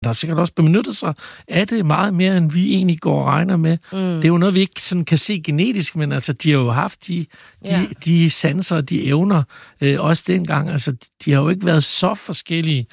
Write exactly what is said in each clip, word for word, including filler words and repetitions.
Der har sikkert også benyttet sig af det meget mere, end vi egentlig går og regner med. Mm. Det er jo noget, vi ikke sådan kan se genetisk, men altså, de har jo haft de, de, ja. de sanser og de evner øh, også dengang. Altså, de har jo ikke været så forskellige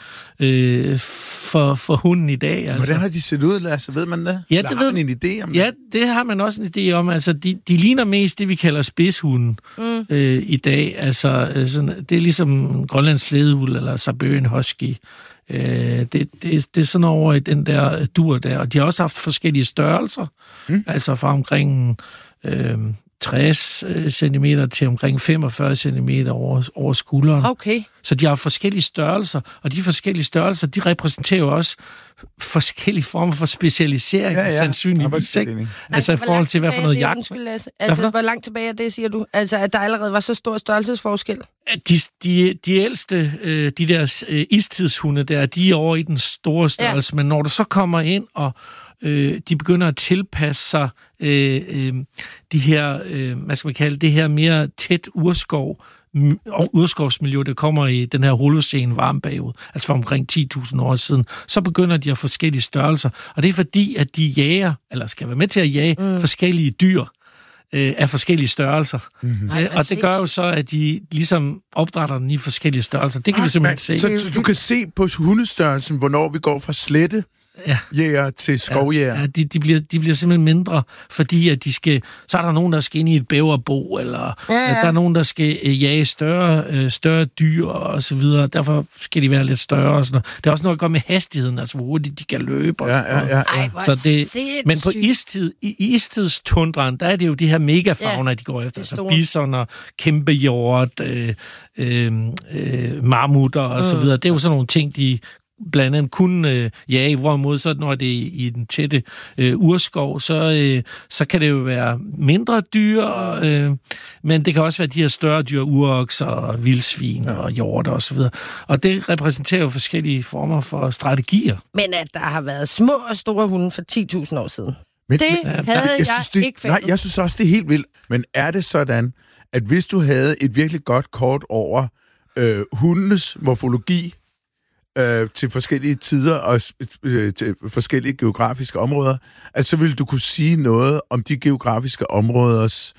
øh, for, for hunden i dag. Altså. Hvordan har de set ud, Lasse? Ved man det? Ja, Eller det har ved man en idé om det? Ja, det har man også en idé om. Altså, de, de ligner mest det, vi kalder spidshunden mm. øh, i dag. Altså, øh, sådan, det er ligesom Grønlands slædehund eller Siberian Husky. Øh, det, det, det er sådan over i den der dur der, og de har også haft forskellige størrelser, mm. altså fra omkring øh, tres centimeter til omkring femogfyrre centimeter over, over skulderen. Okay. Så de har forskellige størrelser, og de forskellige størrelser, de repræsenterer jo også forskellige former for specialisering, ja, ja. sandsynligvis, ikke? Altså i forhold til, hvad for noget jagt. Altså, hvor langt tilbage er det, siger du? Altså, at der allerede var så stor størrelsesforskel? De, de, de ældste, de der istidshunde der, de er over i den store størrelse, ja. Men når du så kommer ind, og øh, de begynder at tilpasse sig øh, øh, de her, øh, hvad skal man kalde det her mere tæt urskov, og urskovsmiljø, der kommer i den her holocene varmeperiode, altså for omkring ti tusind år siden, så begynder de at få forskellige størrelser. Og det er fordi, at de jager, eller skal være med til at jage, mm. forskellige dyr øh, af forskellige størrelser. Mm-hmm. Ej, og det gør jo så, at de ligesom opdrætter den i forskellige størrelser. Det kan ah, vi simpelthen se. Så, så du kan se på hundestørrelsen, hvornår vi går fra slette ja. jæger til skovjæger. Ja, ja de, de, bliver, de bliver simpelthen mindre, fordi at de skal, så er der nogen, der skal ind i et bæverbo, eller ja, ja. der er nogen, der skal jage større, øh, større dyr, og så videre. Derfor skal de være lidt større. Og sådan noget. Det er også noget at gøre med hastigheden, altså hvor hurtigt de kan løbe. Og ja, ja, ja, ja. Ej, så det, men på istid, i istidstundren, der er det jo de her megafauner, ja, de går efter. Altså bisoner, kæmpe hjort, øh, øh, øh, marmutter og mm. så videre. Det er jo sådan nogle ting, de blandt andet kun øh, jage, hvorimod så når det er i den tætte øh, urskov, så, øh, så kan det jo være mindre dyr, øh, men det kan også være de her større dyr, urokser og vildsvin ja. og hjorter og så videre. Og det repræsenterer jo forskellige former for strategier. Men at der har været små og store hunde for ti tusind år siden, men, det men, havde jeg, jeg synes, det, ikke fattet. Nej, jeg synes også, det er helt vildt. Men er det sådan, at hvis du havde et virkelig godt kort over øh, hundenes morfologi, til forskellige tider og øh, til forskellige geografiske områder, at så vil du kunne sige noget om de geografiske områders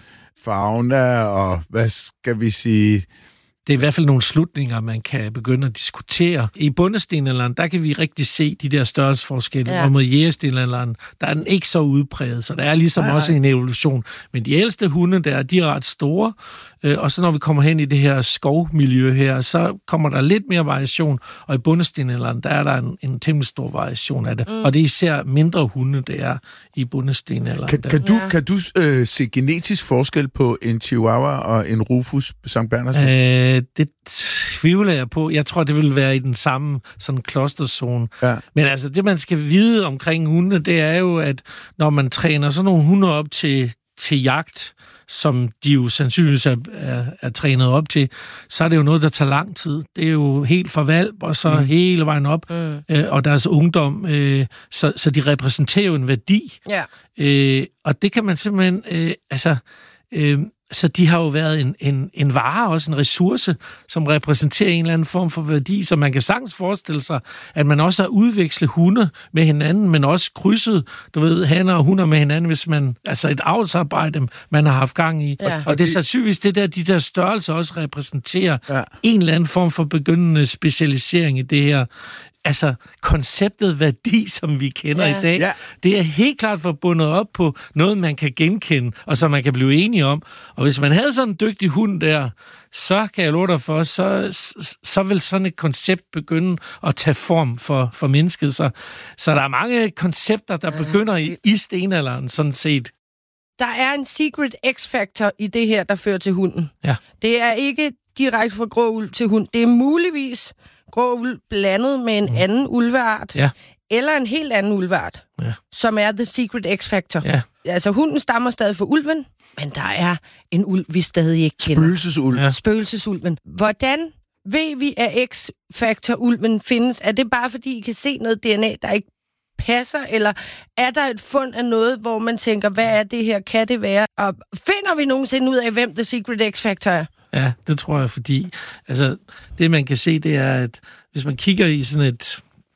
fauna og, hvad skal vi sige... Det er i hvert fald nogle slutninger, man kan begynde at diskutere. I bundestenalderen, der kan vi rigtig se de der størrelsesforskelle, ja. Og mod jægerstenalderen, der er den ikke så udpræget, så der er ligesom nej, også nej. en evolution. Men de ældste hunde der, de er ret store, og så når vi kommer hen i det her skovmiljø her, så kommer der lidt mere variation, og i bundestenalderen, der er der en, en temmelig stor variation af det. Mm. Og det er især mindre hunde, det er i bundestenalderen. Kan, kan du, ja. kan du øh, se genetisk forskel på en Chihuahua og en Rufus Sankt Bernhards? Øh, det tvivler jeg på. Jeg tror, det vil være i den samme sådan klosterzone. Ja. Men altså, det man skal vide omkring hunde, det er jo, at når man træner sådan nogle hunde op til, til jagt, som de jo sandsynligvis er, er, er trænet op til, så er det jo noget, der tager lang tid. Det er jo helt fra valp, og så mm. hele vejen op, mm. øh, og deres ungdom, øh, så, så de repræsenterer jo en værdi. Ja. Øh, og det kan man simpelthen, øh, altså... Øh, Så de har jo været en, en, en vare, også en ressource, som repræsenterer en eller anden form for værdi, så man kan sagtens forestille sig, at man også har udvekslet hunde med hinanden, men også krydset, du ved, hanner og hunder med hinanden, hvis man, altså et avlsarbejde, man har haft gang i. Ja. Og, og det er sandsynligvis det der, de der størrelser også repræsenterer ja. en eller anden form for begyndende specialisering i det her. Altså, konceptet værdi, som vi kender ja. i dag, ja. det er helt klart forbundet op på noget, man kan genkende, og som man kan blive enige om. Og hvis man havde sådan en dygtig hund der, så kan jeg love dig for, så, så vil sådan et koncept begynde at tage form for, for mennesket. Så, så der er mange koncepter, der begynder i, i stenalderen, sådan set. Der er en secret X-factor i det her, der fører til hunden. Ja. Det er ikke direkte fra grå ulv til hund. Det er muligvis grå ulv blandet med en mm. anden ulveart, ja. eller en helt anden ulveart, ja. som er the secret X-factor. Ja. Altså, hunden stammer stadig fra ulven, men der er en ulv, vi stadig ikke kender. Spøgelsesulven. Ja. Spøgelsesulven. Hvordan ved vi, at X-factor-ulven findes? Er det bare, fordi I kan se noget D N A, der ikke passer, eller er der et fund af noget, hvor man tænker, hvad er det her, kan det være? Og finder vi nogensinde ud af, hvem the secret X-factor er? Ja, det tror jeg, fordi altså, det man kan se, det er, at hvis man kigger i sådan et,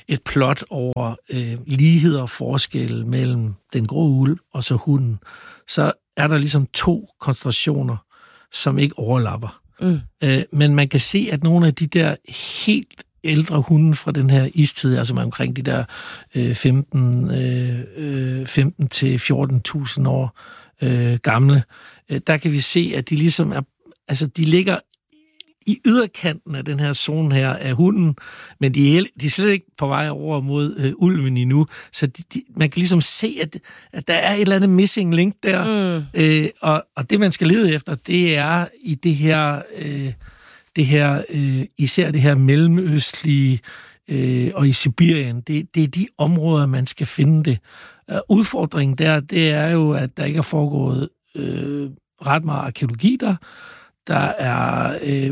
et plot over øh, ligheder og forskelle mellem den grå ulv og så hunden, så er der ligesom to koncentrationer, som ikke overlapper. Mm. Øh, men man kan se, at nogle af de der helt ældre hunde fra den her istid, altså omkring de der øh, femten, øh, femten til fjorten tusind år øh, gamle, øh, der kan vi se, at de ligesom er, altså de ligger i yderkanten af den her zone her af hunden, men de er, de er slet ikke på vej over mod øh, ulven endnu, så de, de, man kan ligesom se, at, at der er et eller andet missing link der, mm. øh, og, og det, man skal lede efter, det er i det her, øh, det her øh, især det her mellemøstlige øh, og i Sibirien, det, det er de områder, man skal finde det. Uh, udfordringen der, det er jo, at der ikke er foregået øh, ret meget arkeologi der. Der er øh,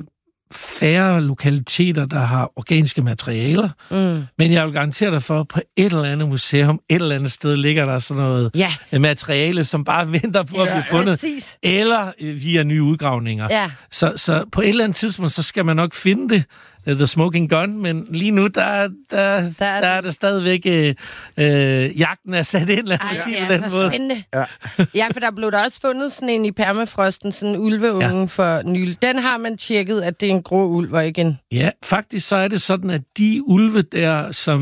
færre lokaliteter, der har organiske materialer. Mm. Men jeg vil garantere dig for, at på et eller andet museum, et eller andet sted, ligger der sådan noget yeah. materiale, som bare venter på at blive fundet. Præcis. Eller via nye udgravninger. Yeah. Så, så på et eller andet tidspunkt, så skal man nok finde det. The Smoking Gun, men lige nu, der, der, der, der er der stadigvæk øh, øh, jagten er sat ind, lad mig sige på den måde. Spændende. Ja. ja, for der blev der også fundet sådan en i permafrosten, sådan en ulveunge ja. for nylig. Den har man tjekket, at det er en grå ulv, og ikke en... Ja, faktisk så er det sådan, at de ulve der, som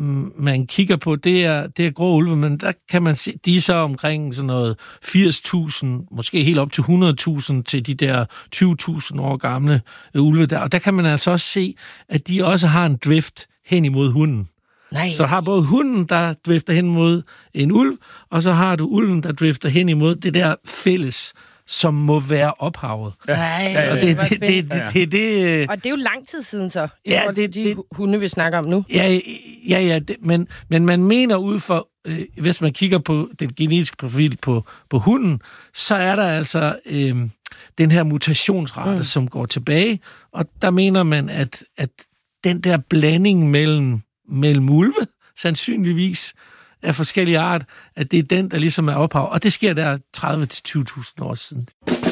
man kigger på, det er, det er grå ulve, men der kan man se, de er så omkring sådan noget firs tusind, måske helt op til hundrede tusind til de der tyve tusind år gamle ulve der, og der kan man altså også se, at de også har en drift hen imod hunden. Nej. Så har både hunden, der drifter hen imod en ulv, og så har du ulven, der drifter hen imod det der fælles, som må være ophavet. Nej, og det, det, det, det, det, det, og det er jo lang tid siden så, i ja, forhold til de det, hunde, vi snakker om nu. Ja, ja, ja det, men, men man mener ud for, øh, hvis man kigger på den genetiske profil på, på hunden, så er der altså øh, den her mutationsrate, mm. som går tilbage, og der mener man, at, at den der blanding mellem, mellem ulve, sandsynligvis af forskellige art, at det er den, der ligesom er ophav. Og det sker der tredive til tyve tusind år siden.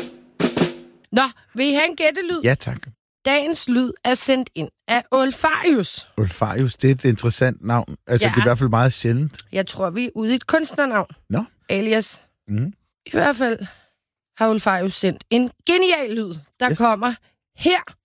Nå, vil I have en gættelyd? Ja, tak. Dagens lyd er sendt ind af Olfarius. Olfarius, det er et interessant navn. Altså, ja. Det er i hvert fald meget sjældent. Jeg tror, vi er ude i et kunstnernavn. Nå. Alias. Mm. I hvert fald har Olfarius sendt en genial lyd, der yes. kommer her.